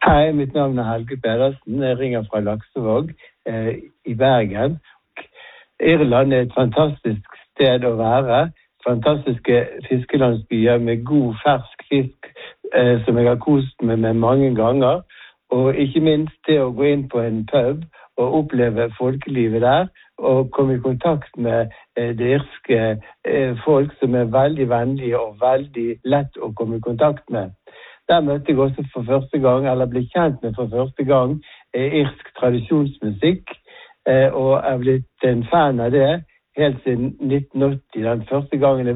Hei, mitt navn Helge Pedersen. Jeg ringer fra Laksevåg i Bergen. Irland et fantastisk sted å være. Fantastiske fiskelandsbyer med god fersk fisk som jeg har kost med mange ganger. Og ikke minst det å gå inn på en pub og oppleve folkelivet der og komme i kontakt med det irske folk som veldig vennlige og veldig lett å komme i kontakt med. Der møtte jeg også for første gang, eller ble kjent med for første gang, irsk tradisjonsmusikk, og jeg ble en fan av det helt siden 1980, den første gangen jeg